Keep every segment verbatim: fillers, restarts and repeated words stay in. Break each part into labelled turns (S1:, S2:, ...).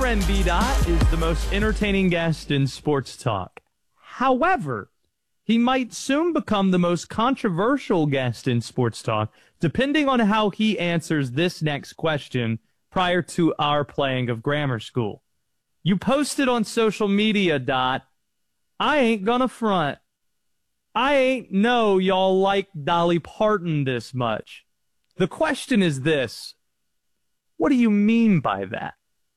S1: friend B. Dot is the most entertaining guest in sports talk. However, he might soon become the most controversial guest in sports talk, depending on how he answers this next question prior to our playing of Grammar School. You posted on social media, Dot, I ain't gonna front. I ain't know y'all like Dolly Parton this much. The question is this. What do you mean by that?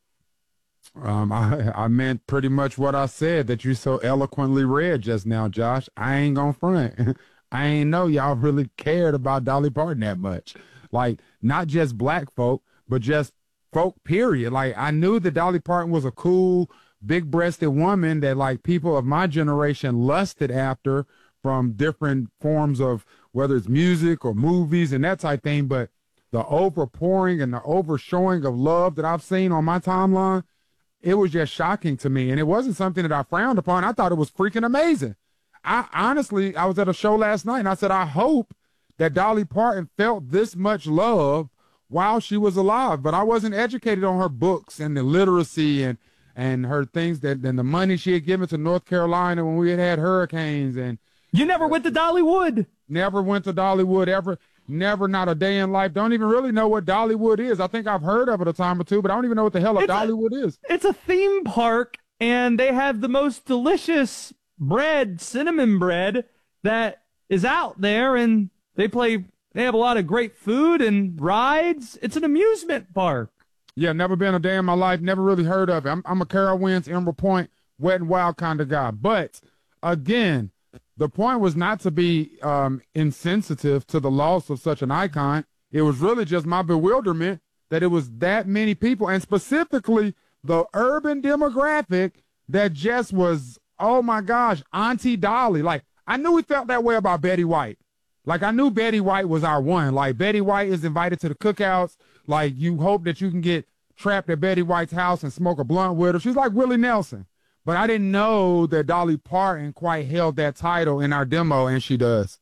S2: Um, I, I meant pretty much what I said that you so eloquently read just now, Josh. I ain't gonna front. I ain't know y'all really cared about Dolly Parton that much. Like, not just black folk, but just folk, period. Like, I knew that Dolly Parton was a cool, big-breasted woman that, like, people of my generation lusted after from different forms of, whether it's music or movies and that type thing. But the overpouring and the overshowing of love that I've seen on my timeline, it was just shocking to me. And it wasn't something that I frowned upon. I thought it was freaking amazing. I honestly, I was at a show last night and I said, I hope that Dolly Parton felt this much love while she was alive. But I wasn't educated on her books and the literacy and, and her things that, and the money she had given to North Carolina when we had had hurricanes. And
S1: you never went to Dollywood.
S2: Never went to Dollywood ever. Never, not a day in life. Don't even really know what Dollywood is. I think I've heard of it a time or two, but I don't even know what the hell a
S1: it's
S2: Dollywood
S1: a,
S2: is.
S1: It's a theme park, and they have the most delicious bread, cinnamon bread, that is out there, and they play, they have a lot of great food and rides. It's an amusement park.
S2: Yeah, never been a day in my life. Never really heard of it. I'm, I'm a Carowinds, Emerald Point, Wet and Wild kind of guy. But, again, the point was not to be um, insensitive to the loss of such an icon. It was really just my bewilderment that it was that many people, and specifically the urban demographic that just was, oh, my gosh, Auntie Dolly. Like, I knew we felt that way about Betty White. Like, I knew Betty White was our one. Like, Betty White is invited to the cookouts. Like, you hope that you can get trapped at Betty White's house and smoke a blunt with her. She's like Willie Nelson. But I didn't know that Dolly Parton quite held that title in our demo, and she does.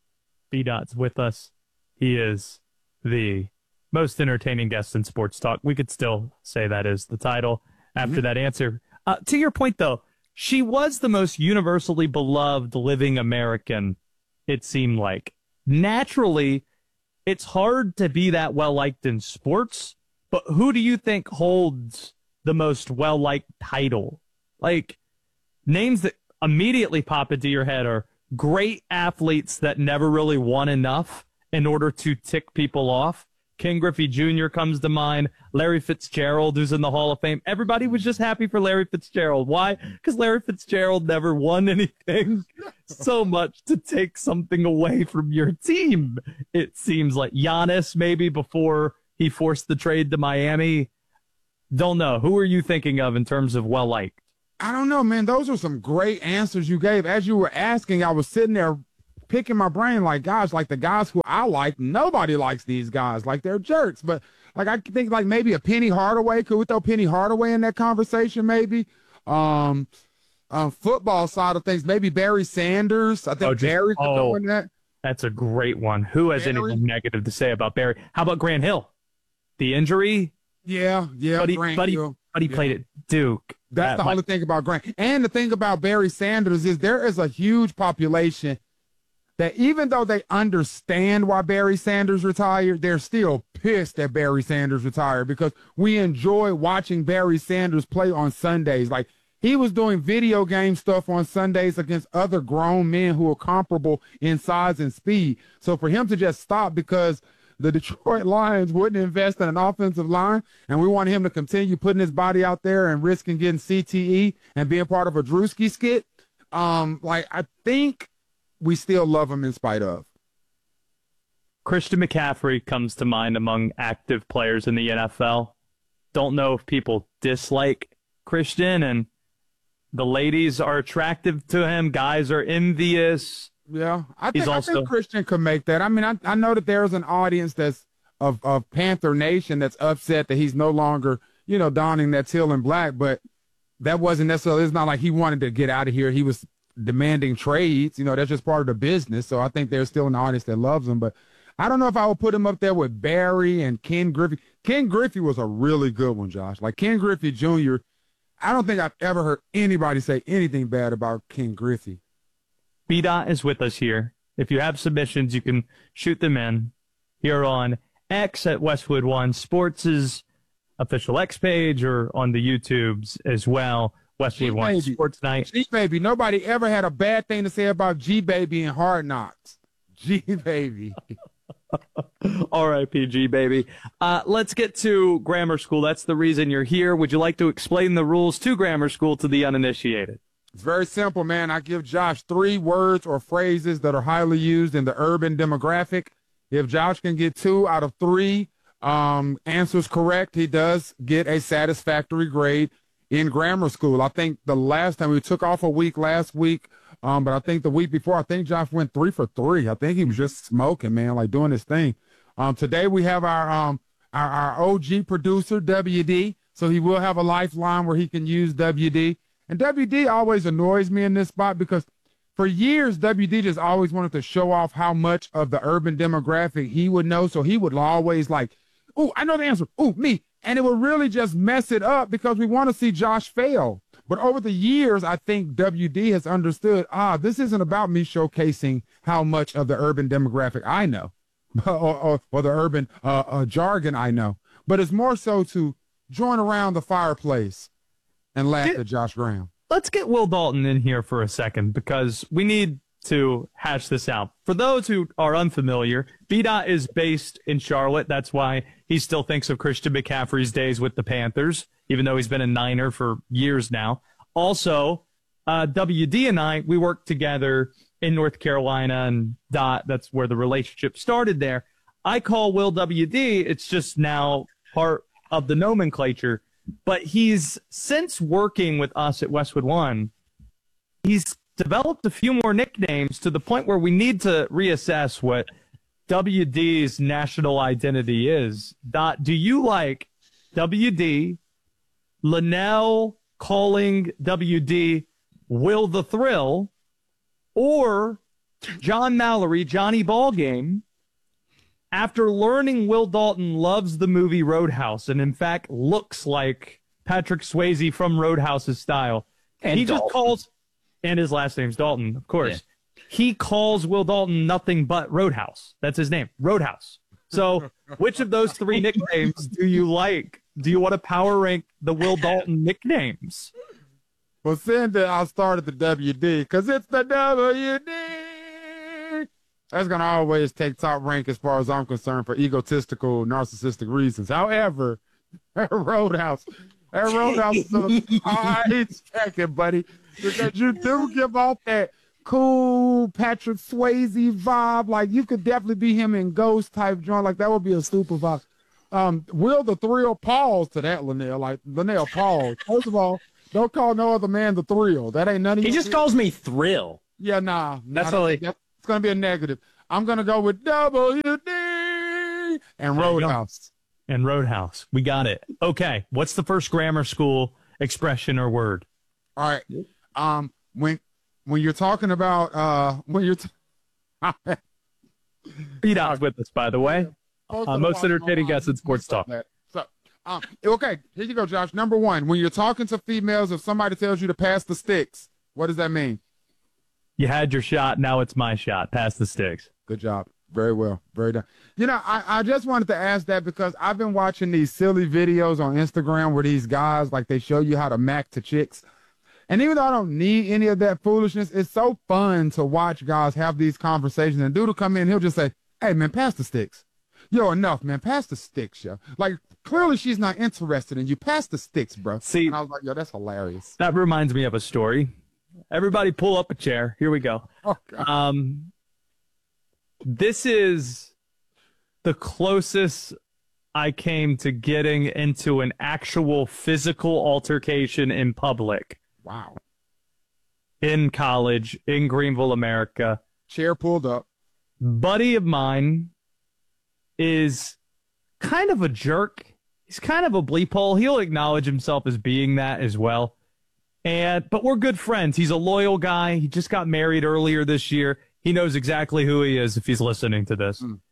S1: B-Dot's with us. He is the most entertaining guest in sports talk. We could still say that is the title after mm-hmm. that answer. Uh, to your point, though, she was the most universally beloved living American, it seemed like. Naturally, it's hard to be that well-liked in sports, but who do you think holds the most well-liked title? Like, names that immediately pop into your head are great athletes that never really won enough in order to tick people off. Ken Griffey Junior comes to mind. Larry Fitzgerald, who's in the Hall of Fame. Everybody was just happy for Larry Fitzgerald. Why? Because Larry Fitzgerald never won anything. So much to take something away from your team. It seems like Giannis, maybe before he forced the trade to Miami. Don't know. Who are you thinking of in terms of well-liked?
S2: I don't know, man. Those are some great answers you gave. As you were asking, I was sitting there picking my brain like, gosh, like the guys who I like, nobody likes these guys. Like, they're jerks. But, like, I think, like, maybe a Penny Hardaway. Could we throw Penny Hardaway in that conversation, maybe? Um, uh, football side of things, maybe Barry Sanders. I think oh, just, Barry could
S1: oh,
S2: go in that.
S1: That's a great one. Who has Barry? Anything negative to say about Barry? How about Grant Hill? The injury?
S2: Yeah, yeah,
S1: but he,
S2: Grant
S1: but he,
S2: Hill.
S1: But he
S2: yeah.
S1: played at Duke.
S2: That's
S1: that
S2: the only thing about Grant. And the thing about Barry Sanders is there is a huge population that even though they understand why Barry Sanders retired, they're still pissed that Barry Sanders retired because we enjoy watching Barry Sanders play on Sundays. Like, he was doing video game stuff on Sundays against other grown men who are comparable in size and speed. So for him to just stop because the Detroit Lions wouldn't invest in an offensive line, and we want him to continue putting his body out there and risking getting C T E and being part of a Drewski skit. Um, like, I think we still love him in spite of.
S1: Christian McCaffrey comes to mind among active players in the N F L. Don't know if people dislike Christian, and the ladies are attractive to him. Guys are envious.
S2: Yeah, I think,
S1: also,
S2: I think Christian could make that. I mean, I, I know that there's an audience that's of, of Panther Nation that's upset that he's no longer, you know, donning that teal and black, but that wasn't necessarily, it's not like he wanted to get out of here. He was demanding trades. You know, that's just part of the business. So I think there's still an audience that loves him. But I don't know if I would put him up there with Barry and Ken Griffey. Ken Griffey was a really good one, Josh. Like Ken Griffey Junior, I don't think I've ever heard anybody say anything bad about Ken Griffey.
S1: B Dot is with us here. If you have submissions, you can shoot them in here on X at Westwood One Sports' official X page or on the YouTubes as well. Westwood One Sports Night.
S2: G Baby. Nobody ever had a bad thing to say about G Baby and Hard Knocks. G Baby.
S1: R I P G Baby. Uh, let's get to grammar school. That's the reason you're here. Would you like to explain the rules to grammar school to the uninitiated?
S2: It's very simple, man. I give Josh three words or phrases that are highly used in the urban demographic. If Josh can get two out of three um, answers correct, he does get a satisfactory grade in grammar school. I think the last time we took off a week last week, um, but I think the week before, I think Josh went three for three. I think he was just smoking, man, like doing his thing. Um, today we have our, um, our our O G producer, W D, so he will have a lifeline where he can use W D. And W D always annoys me in this spot because for years, W D just always wanted to show off how much of the urban demographic he would know. So he would always like, oh, I know the answer. Oh, me. And it would really just mess it up because we want to see Josh fail. But over the years, I think W D has understood, ah, this isn't about me showcasing how much of the urban demographic I know or, or, or the urban uh, uh, jargon I know. But it's more so to join around the fireplace and laugh get, at Josh Graham.
S1: Let's get Will Dalton in here for a second because we need to hash this out. For those who are unfamiliar, B-Dot is based in Charlotte. That's why he still thinks of Christian McCaffrey's days with the Panthers, even though he's been a Niner for years now. Also, uh, W D and I, we worked together in North Carolina, and Dot, that's where the relationship started there. I call Will W D. It's just now part of the nomenclature. But he's, since working with us at Westwood One, he's developed a few more nicknames to the point where we need to reassess what W D's national identity is. Dot, do you like W D, Linnell calling W D Will the Thrill, or John Mallory, Johnny Ballgame, after learning Will Dalton loves the movie Roadhouse and, in fact, looks like Patrick Swayze from Roadhouse's style?
S3: And
S1: he
S3: Dalton.
S1: just calls, and his last name's Dalton, of course. Yeah. He calls Will Dalton nothing but Roadhouse. That's his name, Roadhouse. So which of those three nicknames do you like? Do you want to power rank the Will Dalton nicknames?
S2: Well, seeing that I started the W D, because it's the W D. That's going to always take top rank as far as I'm concerned for egotistical, narcissistic reasons. However, that Roadhouse, that Roadhouse is a high second, buddy, because you do give off that cool Patrick Swayze vibe. Like, you could definitely be him in Ghost type joint. Like, that would be a super vibe. Um, Will the Thrill, pause to that, Linnell. Like, Linnell, pause. First of all, don't call no other man the Thrill. That ain't none of
S3: He
S2: your
S3: just
S2: shit.
S3: calls me Thrill.
S2: Yeah, nah.
S3: That's
S2: nah,
S3: all he...
S2: That's going to be a negative. I'm going to go with W D and Roadhouse.
S1: And Roadhouse. We got it. Okay. What's the first grammar school expression or word?
S2: All right. Um, when when you're talking about uh when you're t-
S1: B-Dot's with us, by the way. Uh, most entertaining guest in sports talk.
S2: So, um, okay, here you go, Josh. Number one, when you're talking to females, if somebody tells you to pass the sticks, what does that mean?
S1: You had your shot. Now it's my shot. Pass the sticks.
S2: Good job. Very well. Very done. You know, I, I just wanted to ask that because I've been watching these silly videos on Instagram where these guys, like, they show you how to mac to chicks. And even though I don't need any of that foolishness, it's so fun to watch guys have these conversations. And dude will come in, he'll just say, hey, man, pass the sticks. Yo, enough, man. Pass the sticks, yo. Like, clearly she's not interested in you. Pass the sticks, bro.
S1: See,
S2: and I was like, yo, that's hilarious.
S1: That reminds me of a story. Everybody pull up a chair. Here we go.
S2: Oh, God.
S1: Um, this is the closest I came to getting into an actual physical altercation in public.
S2: Wow.
S1: In college, in Greenville, America.
S2: Chair pulled up.
S1: Buddy of mine is kind of a jerk. He's kind of a bleep hole. He'll acknowledge himself as being that as well. And but we're good friends. He's a loyal guy. He just got married earlier this year. He knows exactly who he is if he's listening to this. Mm.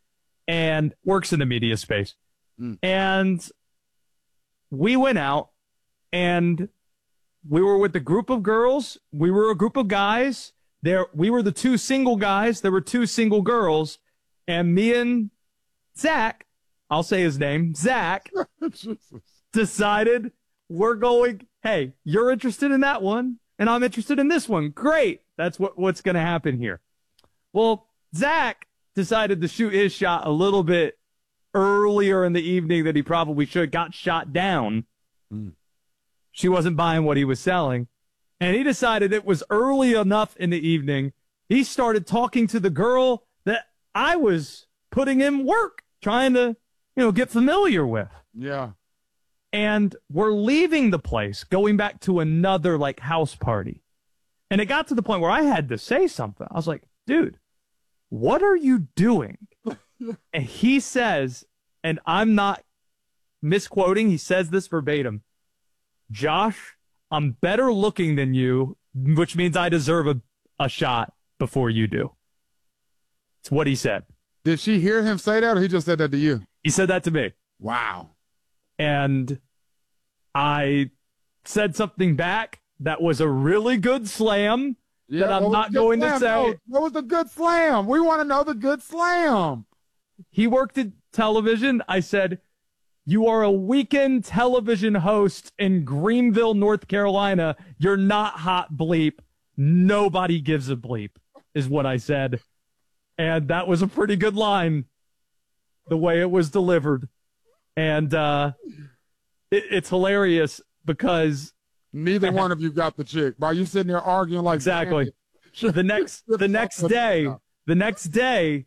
S1: and works in the media space.
S2: Mm.
S1: And we went out, and we were with a group of girls. We were a group of guys. There, we were the two single guys. There were two single girls, and me and Zach, I'll say his name, Zach, decided we're going, hey, you're interested in that one, and I'm interested in this one. Great. That's what, what's going to happen here. Well, Zach decided to shoot his shot a little bit earlier in the evening than he probably should, got shot down.
S2: Mm.
S1: She wasn't buying what he was selling. And he decided it was early enough in the evening. He started talking to the girl that I was putting in work, trying to, you know, get familiar with.
S2: Yeah.
S1: And we're leaving the place, going back to another, like, house party. And it got to the point where I had to say something. I was like, dude, what are you doing? And he says, and I'm not misquoting, he says this verbatim, Josh, I'm better looking than you, which means I deserve a, a shot before you do. It's what he said.
S2: Did she hear him say that, or he just said that to you?
S1: He said that to me.
S2: Wow.
S1: And I said something back that was a really good slam
S2: Yeah,
S1: that I'm
S2: what was
S1: not
S2: the good
S1: going
S2: slam?
S1: to say.
S2: No, what was the good slam? We want to know the good slam.
S1: He worked at television. I said, you are a weekend television host in Greenville, North Carolina. You're not hot bleep. Nobody gives a bleep, is what I said. And that was a pretty good line, the way it was delivered. And uh, it, it's hilarious because
S2: neither one of you got the chick. While you sitting there arguing like
S1: exactly. The next the next day, the next day,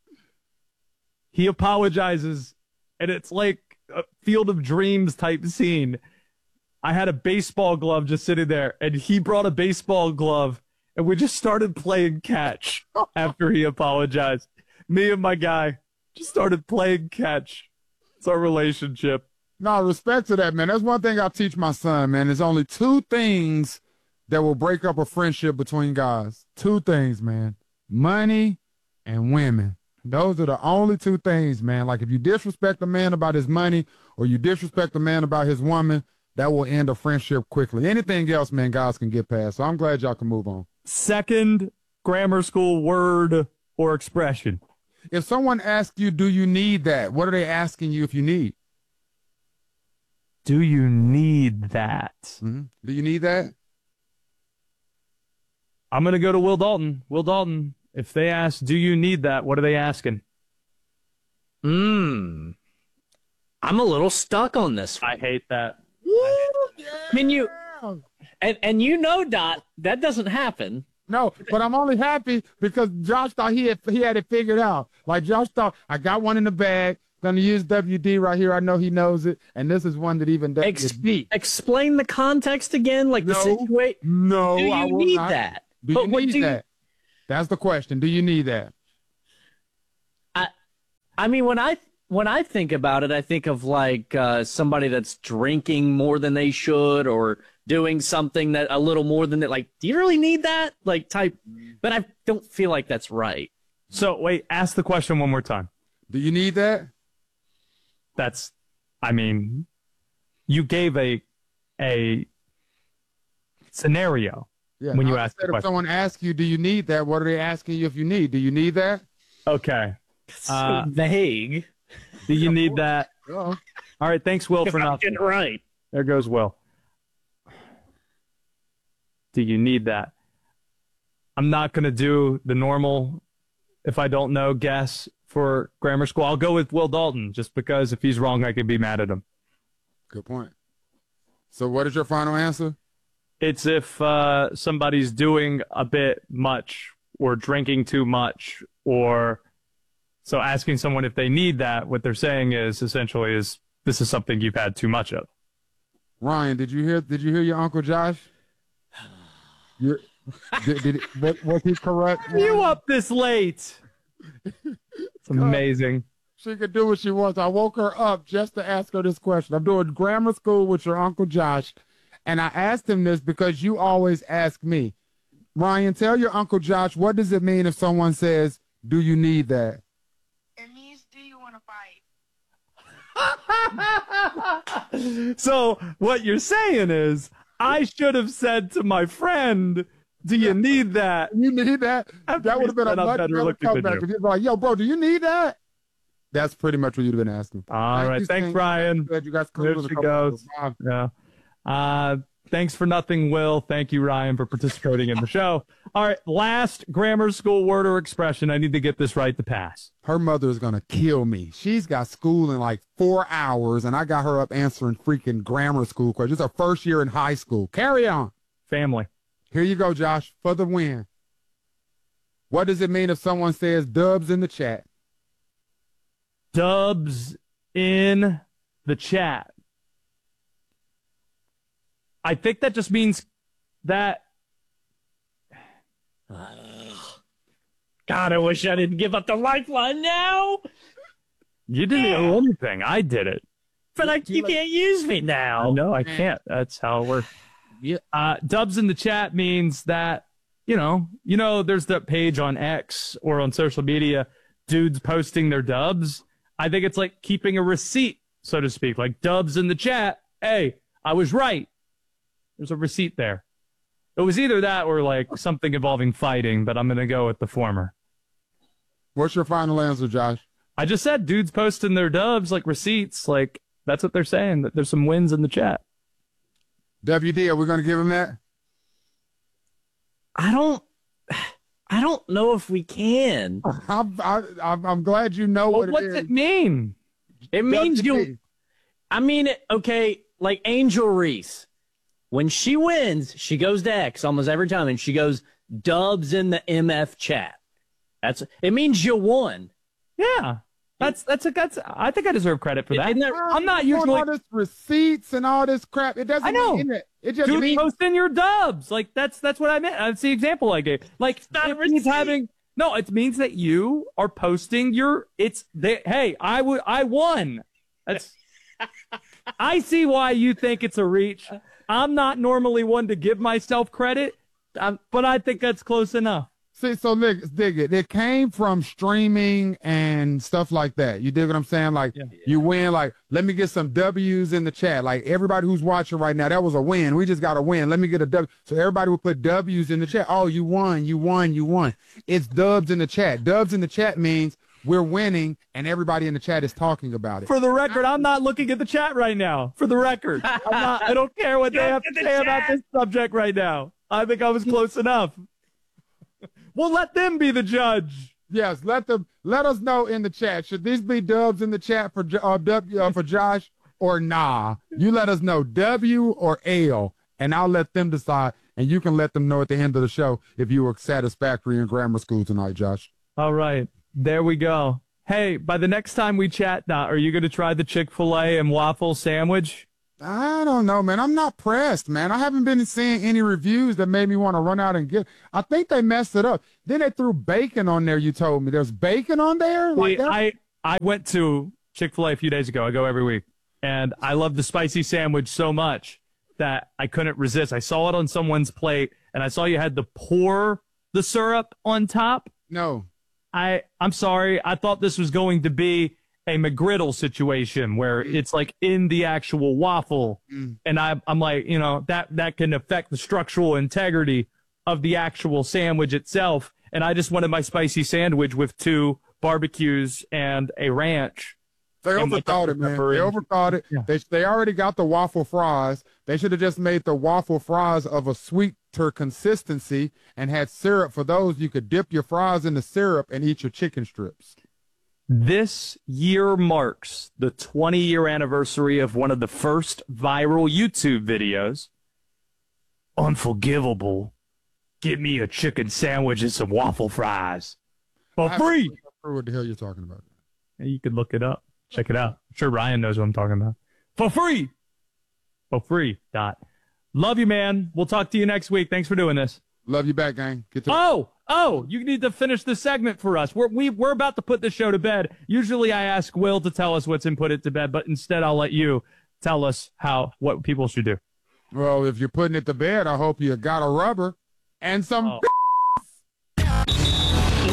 S1: he apologizes, and it's like a Field of Dreams type scene. I had a baseball glove just sitting there, and he brought a baseball glove, and we just started playing catch after he apologized. Me and my guy just started playing catch. It's our relationship.
S2: No, respect to that, man. That's one thing I teach my son, man. There's only two things that will break up a friendship between guys. Two things, man. Money and women. Those are the only two things, man. Like, if you disrespect a man about his money or you disrespect a man about his woman, that will end a friendship quickly. Anything else, man, guys can get past. So I'm glad y'all can move on.
S1: Second grammar school word or expression.
S2: If someone asks you, do you need that? What are they asking you if you need?
S1: Do you need that?
S2: Mm-hmm. Do you need that?
S1: I'm going to go to Will Dalton. Will Dalton, if they ask, do you need that? What are they asking?
S3: Hmm. I'm a little stuck on this one.
S1: I hate that.
S3: Can you, and, and you know, Dot, that doesn't happen.
S2: No, but I'm only happy because Josh thought he had, he had it figured out. Like, Josh thought, I got one in the bag. Gonna use W D right here. I know he knows it. And this is one that even W D.
S3: Ex- explain the context again, like
S2: no,
S3: the situation.
S2: No,
S3: do you
S2: I will
S3: need
S2: not.
S3: that?
S2: Do
S3: but
S2: you
S3: what
S2: need
S3: do
S2: that?
S3: You,
S2: That's the question. Do you need that?
S3: I, I mean, when I when I think about it, I think of like uh, somebody that's drinking more than they should, or doing something that a little more than that. Like, do you really need that? Like, type. But I don't feel like that's right.
S1: So wait, ask the question one more time.
S2: Do you need that?
S1: That's, I mean, you gave a a scenario
S2: Yeah,
S1: when you
S2: I
S1: asked the
S2: said if
S1: question.
S2: someone asks you, do you need that? What are they asking you if you need? Do you need that?
S1: Okay.
S3: So
S1: Uh,
S3: vague.
S1: Do you need that?
S2: Oh.
S1: All right. Thanks, Will, for not.
S3: Get it right.
S1: There goes Will. Do you need that? I'm not going to do the normal, if I don't know, guess for grammar school. I'll go with Will Dalton just because if he's wrong, I can be mad at him.
S2: Good point. So what is your final answer?
S1: It's if uh, somebody's doing a bit much or drinking too much, or so asking someone if they need that, what they're saying is essentially is this is something you've had too much of.
S2: Ryan, did you hear? Did you hear your Uncle Josh? You're, did, did was, was he correct?
S1: You up this late? It's amazing.
S2: She could do what she wants. I woke her up just to ask her this question. I'm doing grammar school with your Uncle Josh, and I asked him this because you always ask me. Ryan, tell your Uncle Josh, what does it mean if someone says, do you need that?
S4: It means, do you
S1: So what you're saying is I should have said to my friend, do you need that?
S2: You need that?
S1: After
S2: That would have been a
S1: said I'm
S2: much
S1: better
S2: better
S1: looking than
S2: comeback.
S1: you.
S2: If you'd be like, yo, bro, do you need that? That's pretty much what you'd have been asking.
S1: All
S2: Thank
S1: right.
S2: you,
S1: Thanks,
S2: Sting.
S1: Brian.
S2: Glad you guys
S1: There
S2: cool
S1: she goes. Yeah. Uh, thanks for nothing, Will. Thank you, Ryan, for participating in the show. All right. Last grammar school word or expression. I need to get this right to pass.
S2: Her mother is going to kill me. She's got school in like four hours, and I got her up answering freaking grammar school questions. It's her first year in high school. Carry on.
S1: Family.
S2: Here you go, Josh, for the win. What does it mean if someone says dubs in the chat?
S1: Dubs in the chat. I think that just means that.
S3: God, I wish I didn't give up the lifeline now.
S1: You didn't
S3: Yeah.
S1: know anything. I did it.
S3: But like, you can't use me now.
S1: I know I can't. That's how it works.
S3: Yeah.
S1: Uh, dubs in the chat means that, you know, you know, there's that page on X or on social media, dudes posting their dubs. I think it's like keeping a receipt, so to speak, like dubs in the chat. Hey, I was right. There's a receipt there. It was either that or like something involving fighting, but I'm going to go with the former.
S2: What's your final answer, Josh?
S1: I just said dudes posting their dubs like receipts. Like that's what they're saying, that there's some wins in the chat.
S2: W D, are we going to give him that?
S3: I don't. I don't know if we can.
S2: I'm, I, I'm, I'm glad you know
S1: Well,
S2: what it
S1: what's
S2: is.
S1: it mean?
S3: It means
S2: W D.
S3: you. I mean, okay, like Angel Reese. When she wins, she goes to X almost every time, and she goes dubs in the M F chat. That's it means you won.
S1: Yeah, that's that's a that's. I think I deserve credit for that.
S3: Isn't that-
S1: I'm not
S2: You want
S1: usually
S2: all this receipts and all this crap. It doesn't
S1: I know.
S2: mean it. It just
S1: dude
S2: means
S1: posting your dubs. Like that's that's what I meant. That's the example I gave. Like
S3: not
S1: it
S3: a
S1: means
S3: receipt.
S1: having no. It means that you are posting your. It's they. Hey, I would. I won. That's. I see why you think it's a reach. I'm not normally one to give myself credit, um, but I think that's close enough.
S2: See, so look, dig it. It came from streaming and stuff like that. You dig what I'm saying? Like,
S1: Yeah.
S2: you win, like, let me get some W's in the chat. Like, everybody who's watching right now, that was a win. We just got a win. Let me get a W. So everybody will put W's in the chat. Oh, you won, you won, you won. It's dubs in the chat. Dubs in the chat means we're winning and everybody in the chat is talking about it.
S1: For the record, I'm not looking at the chat right now. For the record, I'm not, I don't care what they have to
S3: Look at
S1: say
S3: the
S1: about
S3: chat.
S1: this subject right now. I think I was close enough. We'll let them be the judge.
S2: Yes, let them let us know in the chat. Should these be dubs in the chat for Jo- uh, W uh, for Josh or nah? You let us know W or L, and I'll let them decide. And you can let them know at the end of the show if you were satisfactory in grammar school tonight, Josh.
S1: All right, there we go. Hey, by the next time we chat, now, are you going to try the Chick-fil-A and waffle sandwich?
S2: I don't know, man. I'm not pressed, man. I haven't been seeing any reviews that made me want to run out and get. I think they messed it up. Then they threw bacon on there. You told me there's bacon on there. Like
S1: See,
S2: that?
S1: I I went to Chick-fil-A a few days ago. I go every week, and I love the spicy sandwich so much that I couldn't resist. I saw it on someone's plate, and I saw you had to pour the syrup on top.
S2: No.
S1: I I'm sorry. I thought this was going to be a McGriddle situation where it's like in the actual waffle,
S2: Mm.
S1: and I I'm like, you know, that that can affect the structural integrity of the actual sandwich itself. And I just wanted my spicy sandwich with two barbecues and a ranch.
S2: They
S1: And my
S2: overthought it, man.
S1: pepper
S2: They
S1: and-
S2: overthought it.
S1: Yeah.
S2: They they already got the waffle fries. They should have just made the waffle fries of a sweeter consistency and had syrup for those. You could dip your fries in the syrup and eat your chicken strips.
S1: This year marks the twenty year anniversary of one of the first viral YouTube videos. Unforgivable. Give me a chicken sandwich and some waffle fries for
S2: I-
S1: free.
S2: I don't know what the hell you're talking about?
S1: You could look it up. Check it out. I'm sure Ryan knows what I'm talking about. For free. For free. Dot. Love you, man. We'll talk to you next week. Thanks for doing this.
S2: Love you back, gang. Get to
S1: Oh, oh, you need to finish the segment for us. We're, we, we're about to put the show to bed. Usually I ask Will to tell us what's in Put It to Bed, but instead I'll let you tell us how what people should do.
S2: Well, if you're putting it to bed, I hope you got a rubber and some.
S1: Oh.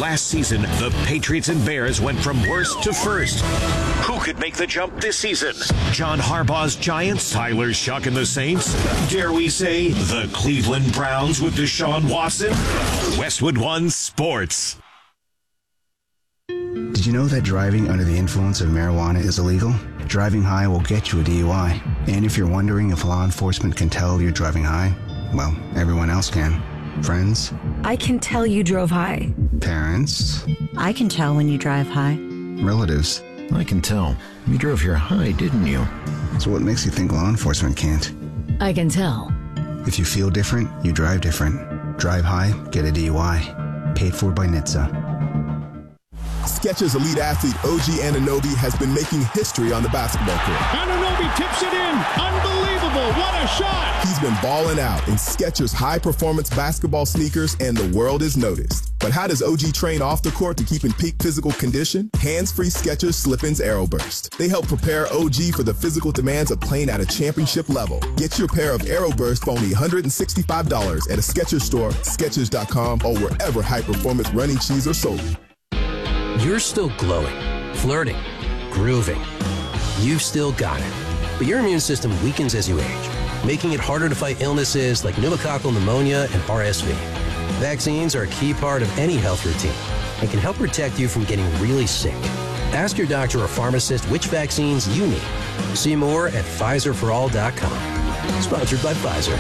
S4: Last season, the Patriots and Bears went from worst to first. Who could make the jump this season? John Harbaugh's Giants, Tyler Shuck and the Saints? Dare we say the Cleveland Browns with Deshaun Watson? Westwood One Sports.
S5: Did you know that driving under the influence of marijuana is illegal? Driving high will get you a D U I. And if you're wondering if law enforcement can tell you're driving high, well, everyone else can. Friends?
S6: I can tell you drove high.
S5: Parents?
S6: I can tell when you drive high.
S5: Relatives?
S7: I can tell. You drove here high, didn't you?
S5: So what makes you think law enforcement can't?
S6: I can tell.
S5: If you feel different, you drive different. Drive high, get a D U I. Paid for by N H T S A.
S8: Skechers elite athlete O G Anunoby has been making history on the basketball court.
S9: Anunoby tips it in. Unbelievable. What a shot.
S8: He's been balling out in Skechers high-performance basketball sneakers, and the world is noticed. But how does O G train off the court to keep in peak physical condition? Hands-free Skechers Slip-ins Aeroburst. They help prepare O G for the physical demands of playing at a championship level. Get your pair of Aeroburst for only one hundred sixty-five dollars at a Skechers store, Skechers dot com, or wherever high-performance running shoes are sold.
S10: You're still glowing, flirting, grooving. You've still got it. But your immune system weakens as you age, making it harder to fight illnesses like pneumococcal pneumonia and R S V. Vaccines are a key part of any health routine and can help protect you from getting really sick. Ask your doctor or pharmacist which vaccines you need. See more at Pfizer for all dot com. Sponsored by Pfizer.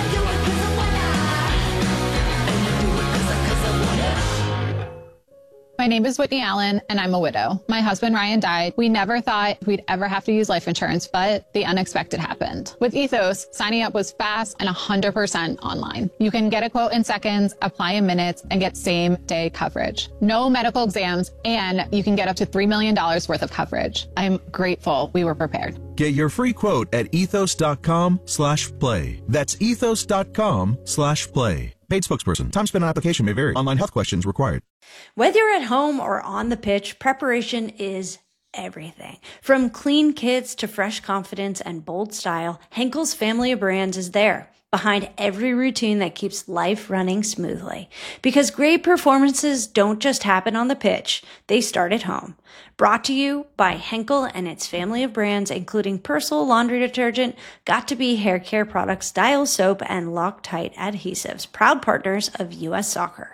S11: My name is Whitney Allen, and I'm a widow. My husband, Ryan, died. We never thought we'd ever have to use life insurance, but the unexpected happened. With Ethos, signing up was fast and one hundred percent online. You can get a quote in seconds, apply in minutes, and get same-day coverage. No medical exams, and you can get up to three million dollars worth of coverage. I'm grateful we were prepared.
S12: Get your free quote at ethos dot com slash play. That's ethos dot com slash play. Paid spokesperson. Time spent on application may vary. Online health questions required.
S13: Whether you're at home or on the pitch, preparation is everything. From clean kits to fresh confidence and bold style, Henkel's family of brands is there, behind every routine that keeps life running smoothly. Because great performances don't just happen on the pitch, they start at home. Brought to you by Henkel and its family of brands, including Persil laundry detergent, Got2b hair care products, Dial soap, and Loctite adhesives, proud partners of U S Soccer.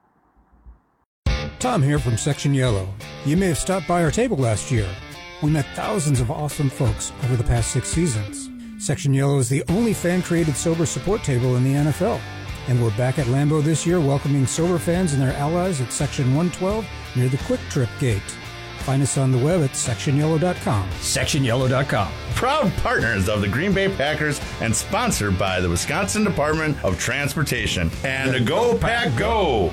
S14: Tom here from Section Yellow. You may have stopped by our table last year. We met thousands of awesome folks over the past six seasons. Section Yellow is the only fan-created sober support table in the N F L. And we're back at Lambeau this year welcoming sober fans and their allies at Section one twelve near the Quick Trip Gate. Find us on the web at section yellow dot com.
S15: section yellow dot com. Proud partners of the Green Bay Packers and sponsored by the Wisconsin Department of Transportation. And Go Pack Go!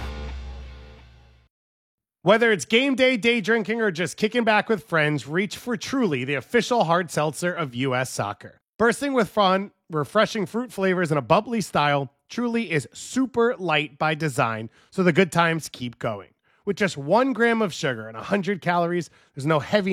S16: Whether it's game day, day drinking, or just kicking back with friends, reach for Truly, the official hard seltzer of U S Soccer. Bursting with fun, refreshing fruit flavors, and a bubbly style, Truly is super light by design, so the good times keep going. With just one gram of sugar and one hundred calories, there's no heavy